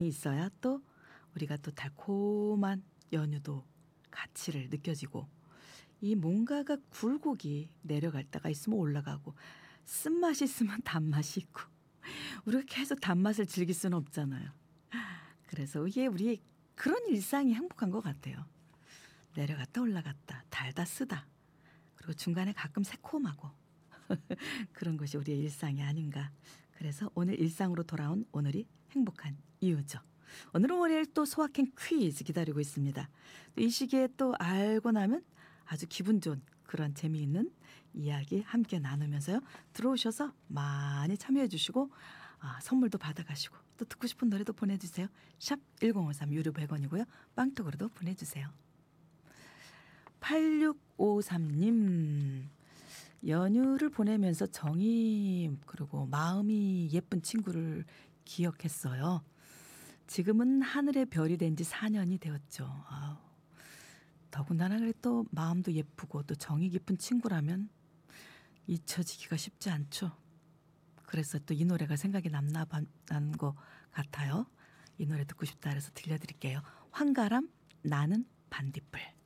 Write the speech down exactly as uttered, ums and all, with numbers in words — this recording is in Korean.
있어야 또 우리가 또 달콤한 연유도 가치를 느껴지고 이 뭔가가 굴곡이 내려갈 때가 있으면 올라가고 쓴맛이 있으면 단맛이 있고 우리가 계속 단맛을 즐길 수는 없잖아요. 그래서 이게 우리 그런 일상이 행복한 것 같아요. 내려갔다 올라갔다 달다 쓰다 그리고 중간에 가끔 새콤하고 그런 것이 우리의 일상이 아닌가. 그래서 오늘 일상으로 돌아온 오늘이 행복한 이유죠. 오늘은 월요일 또 소확행 퀴즈 기다리고 있습니다. 이 시기에 또 알고 나면 아주 기분 좋은 그런 재미있는 이야기 함께 나누면서요. 들어오셔서 많이 참여해 주시고 아, 선물도 받아가시고 또 듣고 싶은 노래도 보내주세요. 샵 일공오삼 유료 백 원이고요. 빵톡으로도 보내주세요. 팔육오삼 님 연휴를 보내면서 정이 그리고 마음이 예쁜 친구를 기억했어요. 지금은 하늘의 별이 된 지 사 년이 되었죠. 아우, 더군다나 그래 또 마음도 예쁘고 또 정이 깊은 친구라면 잊혀지기가 쉽지 않죠. 그래서 또 이 노래가 생각이 남나 난 것 같아요. 이 노래 듣고 싶다 그래서 들려드릴게요. 황가람 나는 반딧불.